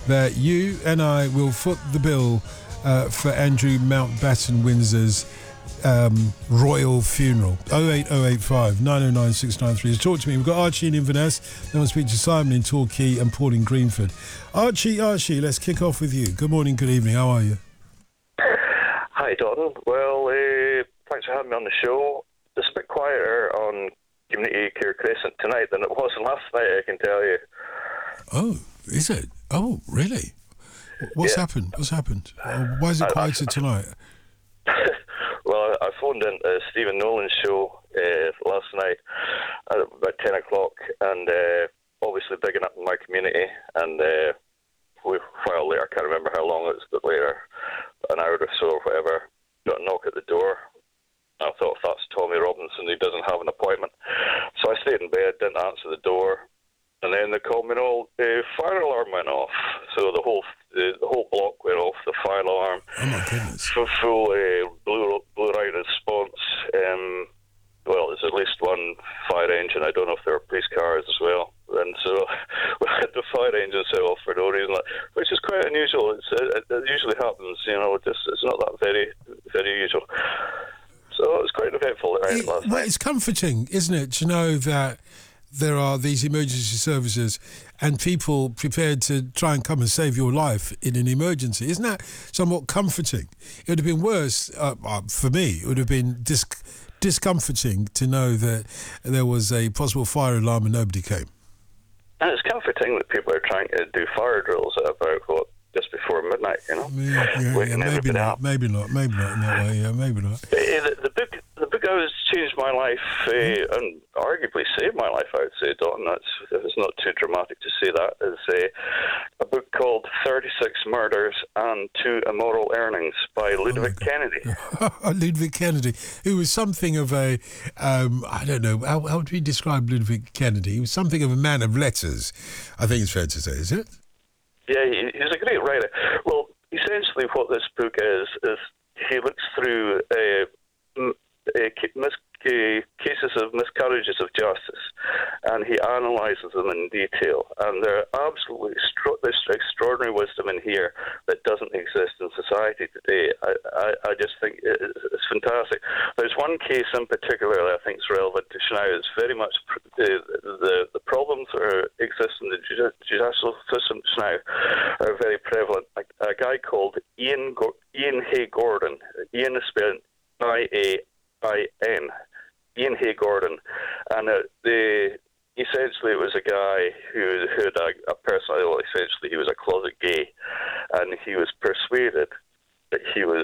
that you and I will foot the bill for Andrew Mountbatten Windsor's royal funeral. 08085 909 693. Talk to me. We've got Archie in Inverness. Then we'll speak to Simon in Torquay and Paul in Greenford. Archie, let's kick off with you. Good morning, good evening. How are you? Hi, Don. Well, thanks for having me on the show. It's a bit quieter on Community Care Crescent tonight than it was last night, I can tell you. Oh, is it? Oh, really? What's happened? Why is it quieter tonight? Well, I phoned in to Stephen Nolan's show last night at about 10 o'clock, and obviously bigging up my community, and we filed later, I can't remember how long it was, but later, an hour or so or whatever, got a knock at the door. I thought, if that's Tommy Robinson, he doesn't have an appointment. So I stayed in bed, didn't answer the door, and then they called me and all, the fire alarm went off. So the whole block went off, the fire alarm. Oh my goodness. Full blue light response. Well, there's at least one fire engine. I don't know if there are police cars as well. And so we had the fire engine set off for no reason, which is quite unusual. It usually happens, it's not that very, very usual. So it was quite eventful last night. It's comforting, isn't it, to know that there are these emergency services and people prepared to try and come and save your life in an emergency. Isn't that somewhat comforting? It would have been worse, for me, it would have been discomforting to know that there was a possible fire alarm and nobody came. And it's comforting that people are trying to do fire drills at about, just before midnight, Yeah, maybe not in that way, maybe not. The book has changed my life, and arguably saved my life, I would say, Don. It's not too dramatic to say that. It's a book called 36 Murders and 2 Immoral Earnings by Ludwig Kennedy. Ludwig Kennedy, who was something of a, I don't know, how would we describe Ludwig Kennedy? He was something of a man of letters, I think it's fair to say, is it? Yeah, he's a great writer. Well, essentially what this book is he looks through cases of miscarriages of justice, and he analyses them in detail. And there are absolutely there's extraordinary wisdom in here that doesn't exist in society today. I just think it's fantastic. There's one case in particular that I think is relevant to now. It's very much the problems that exist in the judicial system now are very prevalent. A guy called Ian Hay Gordon. Ian is spelled I-A-I-N. Ian Hay Gordon, and essentially it was a guy who had a personality. Well, essentially he was a closet gay, and he was persuaded that he was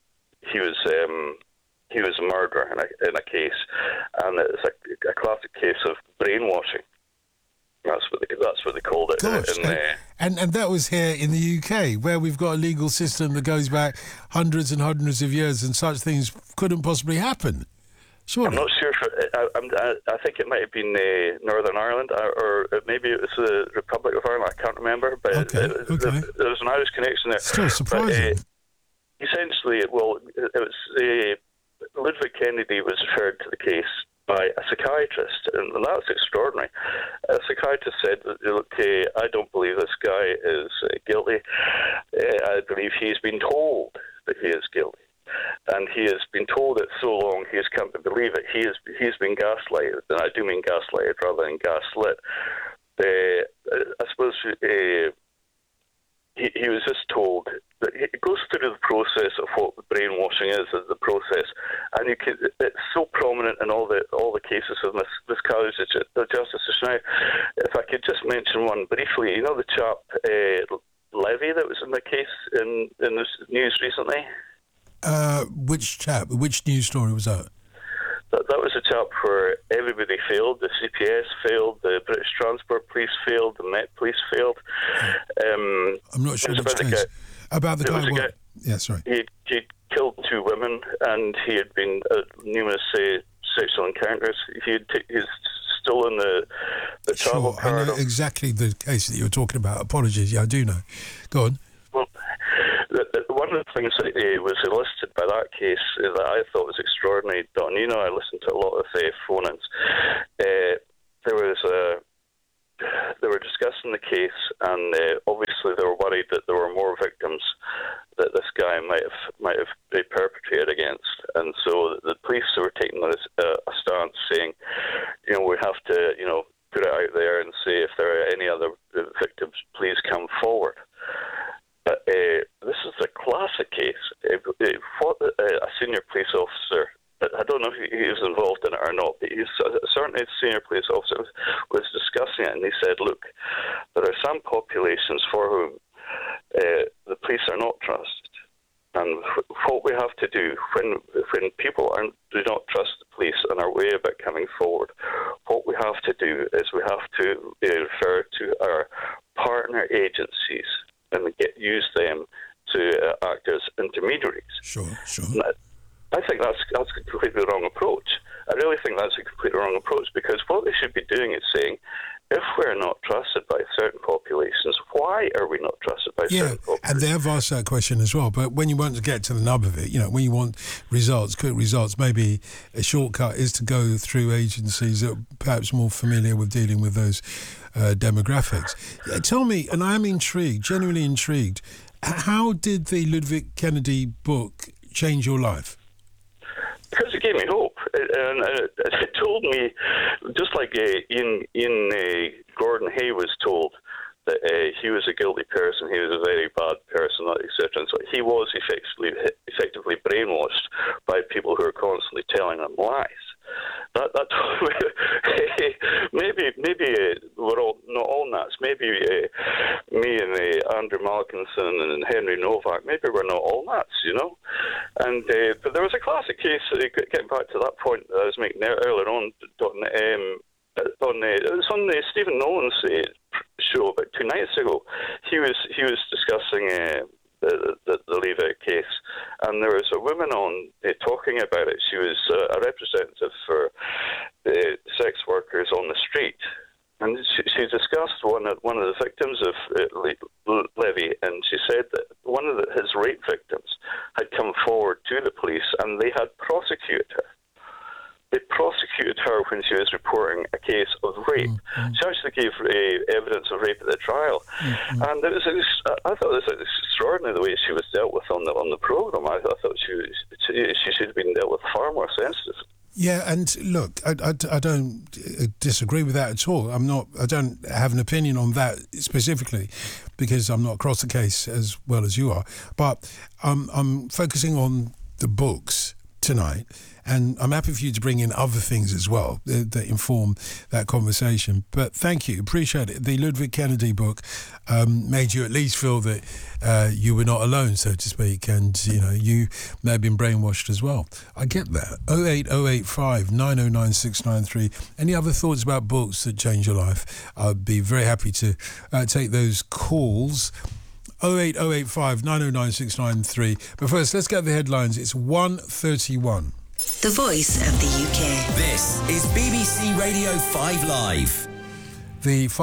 a murderer in a case, and it's a classic case of brainwashing. That's what they called it. Gosh, and that was here in the UK, where we've got a legal system that goes back hundreds and hundreds of years, and such things couldn't possibly happen. Surely. I'm not sure. I think it might have been Northern Ireland, or maybe it was the Republic of Ireland. I can't remember, but there was an Irish connection there. Still surprising. But, essentially, it was Ludwig Kennedy was referred to the case by a psychiatrist, and that's extraordinary. A psychiatrist said, "Look, I don't believe this guy is guilty. I believe he's been told that he is guilty." And he has been told it so long he has come to believe it. He's been gaslighted, and I do mean gaslighted rather than gaslit. I suppose he was just told that it goes through the process of what brainwashing is, the process, and it's so prominent in all the cases of miscarriage of justice. Now, if I could just mention one briefly, the chap Levy that was in the case in the news recently. Which chap? Which news story was that? That was a chap where everybody failed. The CPS failed, the British Transport Police failed, the Met Police failed. I'm not sure which case. About the guy. Yeah, sorry. He'd killed 2 women, and he had been numerous sexual encounters. He's still in the travel car. I know exactly the case that you were talking about. Apologies, yeah, I do know. Go on. Well, one of the things that was elicited by that case that I thought was extraordinary, Don, I listened to a lot of phone-ins. There was discussing the case, and obviously they were worried that there were more victims that this guy might have been perpetrated against, and so the police were taking a stance, saying, we have to, put it out there and say if there are any other victims, please come forward. But this is a classic case. What a senior police officer, I don't know if he was involved in it or not, but certainly a senior police officer was discussing it, and he said, look, there are some populations for whom the police are not trusted. And what we have to do when people do not trust the police and are wary about coming forward, what we have to do is we have to refer to our partner agencies and use them to act as intermediaries. Sure. I think that's a completely wrong approach. I really think that's a completely wrong approach, because what they should be doing is saying, if we're not trusted by certain populations, why are we not trusted by certain populations? And they have asked that question as well. But when you want to get to the nub of it, when you want results, quick results, maybe a shortcut is to go through agencies that are perhaps more familiar with dealing with those demographics. Tell me, and I am intrigued, genuinely intrigued, how did the Ludwig Kennedy book change your life? Because it gave me hope, and it told me, just like Ian Gordon Hay was told that he was a guilty person, he was a very bad person, etc. And so he was effectively brainwashed by people who are constantly telling him lies. That told me maybe we're all not all nuts. Maybe me and Andrew Malkinson and Henry Novak, maybe we're not all nuts, And but there was a classic case. Getting back to that point that I was making earlier on, it was on Stephen Nolan's show about 2 nights ago. He was discussing the Levi case, and there was a woman on talking about it. She was a representative for sex workers on the street, and she discussed one of the victims of Levy, and she said that one of his rape victims had come forward to the police, and they had prosecuted her. They prosecuted her when she was reporting a case of rape. Mm-hmm. She actually gave evidence of rape at the trial, and I thought it was extraordinary the way she was dealt with on the program. I thought she should have been dealt with far more sensitive. Yeah, and look, I don't disagree with that at all. I don't have an opinion on that specifically because I'm not across the case as well as you are. But I'm focusing on the books tonight, and I'm happy for you to bring in other things as well that inform that conversation. But thank you, appreciate it. The Ludwig Kennedy book made you at least feel that you were not alone, so to speak, and you may have been brainwashed as well. I get that. 08085 909 693. Any other thoughts about books that change your life? I'd be very happy to take those calls. 08085 909 693. But first, let's get the headlines. It's 1:31. The Voice of the UK. This is BBC Radio 5 Live. The